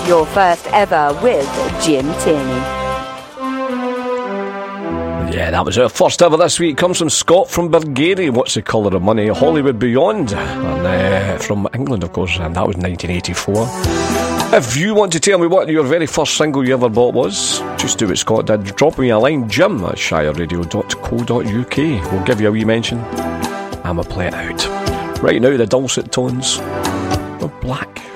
your first ever with Jim Tierney. Yeah, that was our first ever this week. Comes from Scott from Burgary. What's the Colour of Money? Hollywood Beyond. And from England, of course, and that was 1984. If you want to tell me what your very first single you ever bought was, just do what Scott did. Drop me a line, jim@shireradio.co.uk. We'll give you a wee mention and we'll play it out. Right now, the dulcet tones of Black.